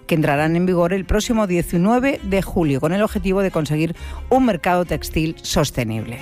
que entrarán en vigor el próximo 19 de julio, con el objetivo de conseguir un mercado textil sostenible.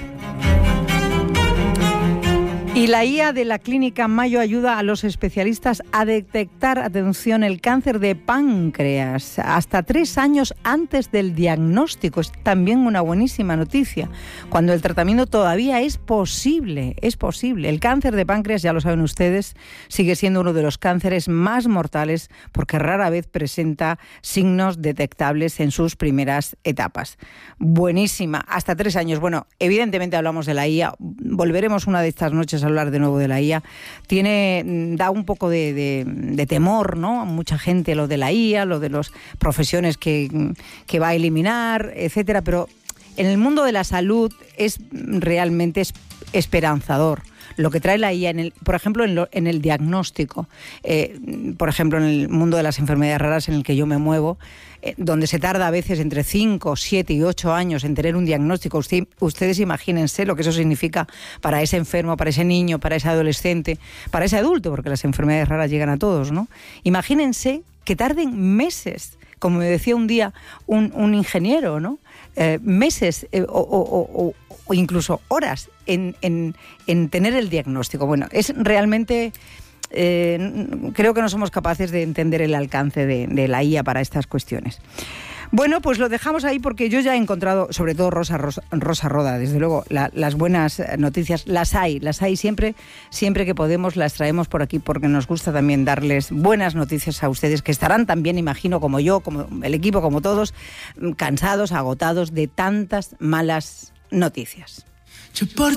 Y la IA de la Clínica Mayo ayuda a los especialistas a detectar, atención, el cáncer de páncreas hasta 3 años antes del diagnóstico. Es también una buenísima noticia, cuando el tratamiento todavía es posible. Es posible. El cáncer de páncreas, ya lo saben ustedes, sigue siendo uno de los cánceres más mortales porque rara vez presenta signos detectables en sus primeras etapas. Buenísima. Hasta 3 años. Bueno, evidentemente hablamos de la IA. Volveremos una de estas noches a hablar de nuevo de la IA. Da un poco de temor, ¿no? A mucha gente lo de la IA, lo de las profesiones que va a eliminar, etcétera, pero en el mundo de la salud es realmente esperanzador lo que trae la IA, por ejemplo, en el diagnóstico. Por ejemplo, en el mundo de las enfermedades raras en el que yo me muevo, donde se tarda a veces entre 5, 7 y 8 años en tener un diagnóstico. Ustedes imagínense lo que eso significa para ese enfermo, para ese niño, para ese adolescente, para ese adulto, porque las enfermedades raras llegan a todos, ¿no? Imagínense que tarden meses, como me decía un día un ingeniero, ¿no? Meses o incluso horas en tener el diagnóstico. Bueno, es realmente... creo que no somos capaces de entender el alcance de la IA para estas cuestiones. Bueno, pues lo dejamos ahí porque yo ya he encontrado, sobre todo Rosa Roda, desde luego, las buenas noticias. Las hay siempre que podemos, las traemos por aquí porque nos gusta también darles buenas noticias a ustedes, que estarán también, imagino, como yo, como el equipo, como todos, cansados, agotados de tantas malas noticias.